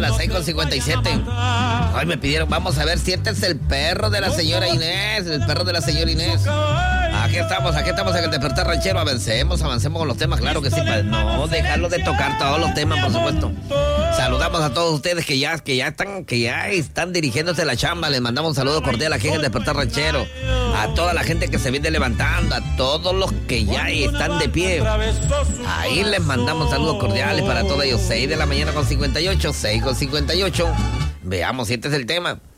Las 6:57. Ay, me pidieron, vamos a ver si este es el perro de la señora Inés. El perro de la señora Inés. Aquí estamos en el Despertar Ranchero. Avancemos con los temas, claro que sí. Para no dejarlo de tocar todos los temas, por supuesto. Saludamos a todos ustedes que ya están dirigiéndose a la chamba. Les mandamos un saludo cordial aquí en el Despertar Ranchero. A toda la gente que se viene levantando, a todos los que ya están de pie. Ahí les mandamos saludos cordiales para todos ellos. 6 de la mañana con 58, 6:58. Veamos si este es el tema.